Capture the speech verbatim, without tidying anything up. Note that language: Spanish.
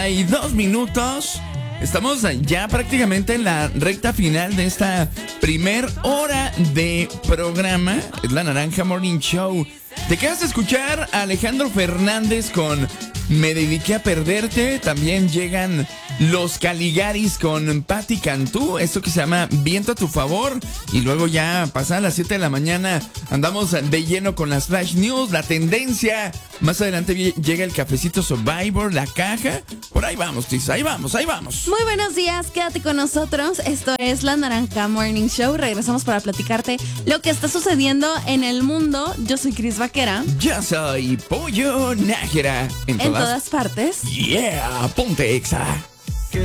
treinta y dos minutos. Estamos ya prácticamente en la recta final de esta primer hora de programa. Es la Naranja Morning Show. Te quedas a escuchar a Alejandro Fernández con Me dediqué a perderte. También llegan los Caligaris con Patti Cantú. Esto que se llama Viento a tu favor. Y luego ya pasadas las siete de la mañana andamos de lleno con las Flash News, la tendencia. Más adelante llega el cafecito Survivor, la caja. Por ahí vamos, Tis, ahí vamos, ahí vamos. Muy buenos días, quédate con nosotros. Esto es la Naranja Morning Show. Regresamos para platicarte lo que está sucediendo en el mundo. Yo soy Cris Vaquera. Yo soy Pollo Nájera. En todas, en todas partes. Yeah, ponte Exa.